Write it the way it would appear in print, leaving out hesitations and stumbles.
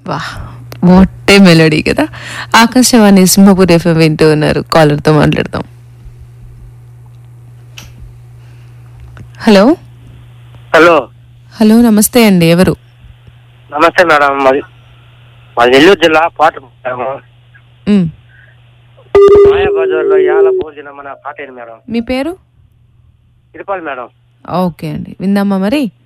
వాహ్, what a melody కదా. Akashvani Simhapur FM వింటూ ఉన్నారు. కాలర్తో మాట్లాడతాం. హలో హలో హలో, నమస్తే అండి. ఎవరు? నమస్తే మేడం. మాది నెల్లూరు జిల్లా పాటలు మ్, మాయాబజార్లో యాల భోజనం అనే పాట ఏంటి మేడం? మీ పేరు? తిరుపతి మేడం. ఓకే అండి, విందామా మరి.